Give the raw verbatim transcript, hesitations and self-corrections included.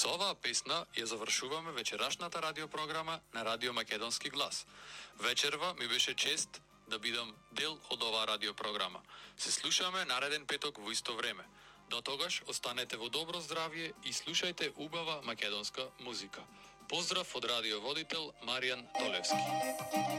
Со оваа песна ја завршуваме вечерашната радиопрограма на Радио Македонски глас. Вечерва ми беше чест да бидам дел од оваа радиопрограма. Се слушаме нареден петок во исто време. До тогаш останете во добро здравје и слушајте убава македонска музика. Поздрав од радиоводител Маријан Толевски.